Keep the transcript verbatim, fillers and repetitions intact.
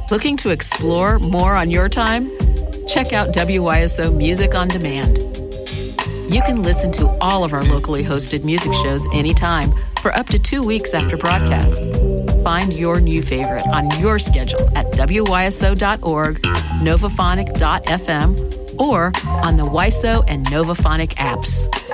Looking to explore more on your time? Check out W Y S O Music on Demand. You can listen to all of our locally hosted music shows anytime for up to two weeks after broadcast. Find your new favorite on your schedule at W Y S O dot org, novaphonic dot f m, or on the W Y S O and Novaphonic apps.